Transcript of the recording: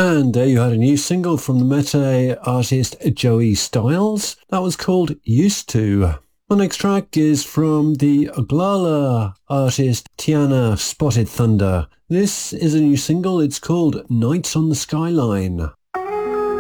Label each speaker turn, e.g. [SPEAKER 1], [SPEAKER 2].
[SPEAKER 1] And there you had a new single from the Mete artist Joey Styles. That was called Used To. My next track is from the Oglala artist Tiana Spotted Thunder. This is a new single. It's called Nights on the Skyline.